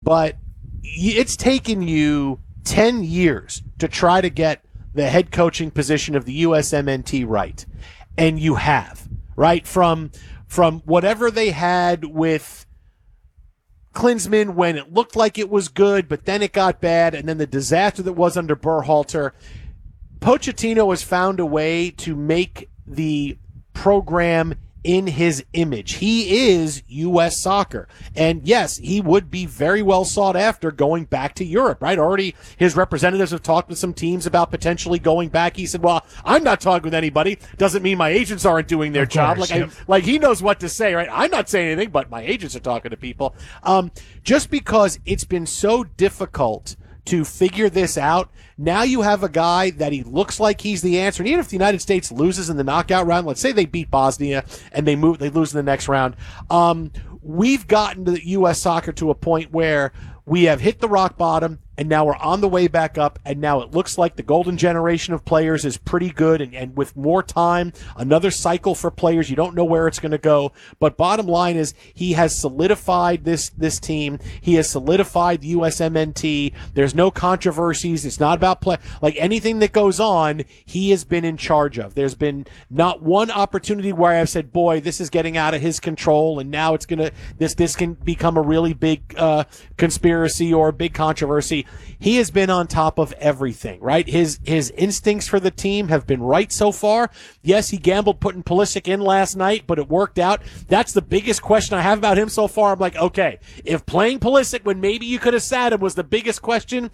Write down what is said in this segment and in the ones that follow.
but it's taken you 10 years to try to get the head coaching position of the USMNT right. And you have, right? From whatever they had with Klinsmann when it looked like it was good, but then it got bad, and then the disaster that was under Berhalter. Pochettino has found a way to make the program in his image. He is U.S. soccer. And yes, he would be very well sought after going back to Europe, right? Already his representatives have talked with some teams about potentially going back. He said, well, I'm not talking with anybody. Doesn't mean my agents aren't doing their job. Like he knows what to say, right? I'm not saying anything, but my agents are talking to people. Just because it's been so difficult to figure this out, now you have a guy that he looks like he's the answer. And even if the United States loses in the knockout round, let's say they beat Bosnia and they lose in the next round, we've gotten to U.S. soccer to a point where we have hit the rock bottom, and now we're on the way back up, and now it looks like the golden generation of players is pretty good, and with more time, another cycle for players, you don't know where it's going to go. But bottom line is he has solidified this team. He has solidified the USMNT. There's no controversies. It's not about play. Like anything that goes on, he has been in charge of. There's been not one opportunity where I've said, boy, this is getting out of his control, and now it's going to this can become a really big conspiracy or a big controversy. He has been on top of everything, right? His instincts for the team have been right so far. Yes, he gambled putting Pulisic in last night, but it worked out. That's the biggest question I have about him so far. I'm like, okay, if playing Pulisic when maybe you could have sat him was the biggest question,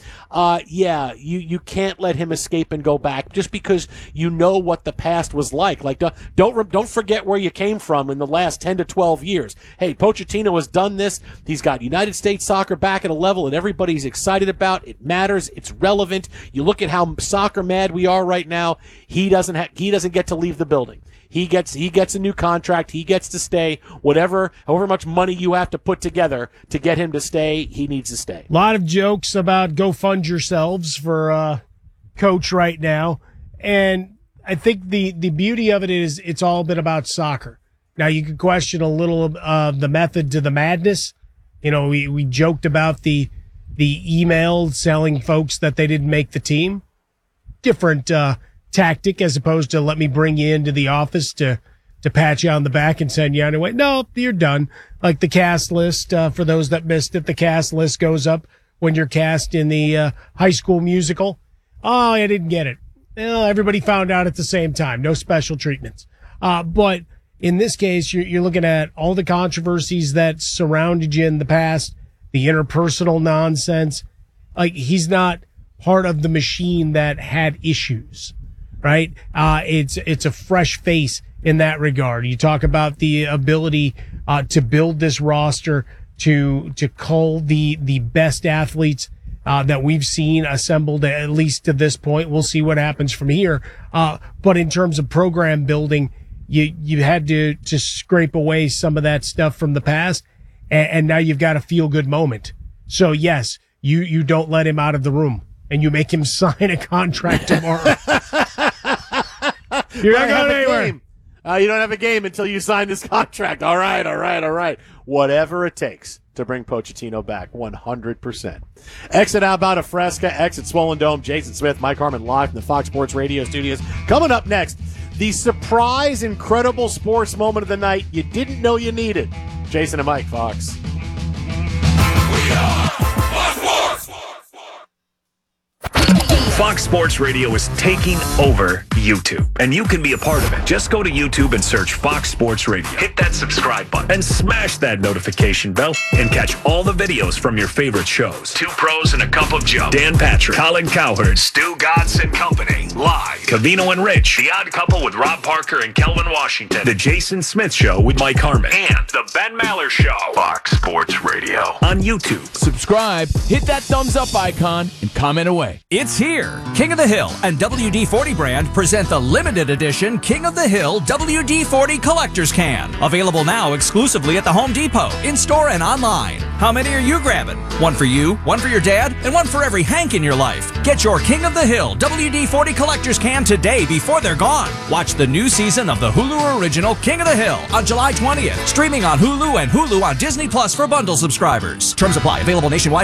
you can't let him escape and go back just because you know what the past was like. Like, don't forget where you came from in the last 10 to 12 years. Hey, Pochettino has done this. He's got United States soccer back at a level that everybody's excited about. It matters. It's relevant. You look at how soccer mad we are right now. He doesn't get to leave the building. He gets a new contract. He gets to stay. However much money you have to put together to get him to stay, he needs to stay. A lot of jokes about go fund yourselves for coach right now. And I think the beauty of it is it's all been about soccer. Now you could question a little of the method to the madness. You know, we joked about the email selling folks that they didn't make the team. Different tactic as opposed to let me bring you into the office to pat you on the back and send you on your way. No, you're done. Like the cast list, for those that missed it, the cast list goes up when you're cast in the High School Musical. Oh, I didn't get it. Well, everybody found out at the same time. No special treatments. But in this case, you're looking at all the controversies that surrounded you in the past, the interpersonal nonsense. Like, he's not part of the machine that had issues, right? It's a fresh face in that regard. You talk about the ability to build this roster, to cull the best athletes that we've seen assembled, at least to this point. We'll see what happens from here. But in terms of program building, you had to scrape away some of that stuff from the past, and now you've got a feel-good moment. So, yes, you don't let him out of the room, and you make him sign a contract tomorrow. You're not going anywhere. You don't have a game until you sign this contract. All right. Whatever it takes to bring Pochettino back, 100%. Exit Outbound of Fresca, exit Swollen Dome, Jason Smith, Mike Harmon live from the Fox Sports Radio studios. Coming up next, the surprise, incredible sports moment of the night you didn't know you needed. Jason and Mike, Fox. We are Fox Sports. Fox Sports Radio is taking over YouTube, and you can be a part of it. Just go to YouTube and search Fox Sports Radio. Hit that subscribe button and smash that notification bell and catch all the videos from your favorite shows. Two Pros and a Cup of Joe. Dan Patrick, Colin Cowherd, Stu Godson Company. Live. Cavino and Rich. The Odd Couple with Rob Parker and Kelvin Washington. The Jason Smith Show with Mike Harmon. And The Ben Maller Show. Fox Sports Radio. On YouTube. Subscribe, hit that thumbs up icon, and comment away. It's here. King of the Hill and WD-40 brand present the limited edition King of the Hill WD-40 Collector's Can. Available now exclusively at the Home Depot, in-store and online. How many are you grabbing? One for you, one for your dad, and one for every Hank in your life. Get your King of the Hill WD-40 Collector's Can today before they're gone. Watch the new season of the Hulu original King of the Hill on July 20th. Streaming on Hulu and Hulu on Disney Plus for bundle subscribers. Terms apply. Available nationwide.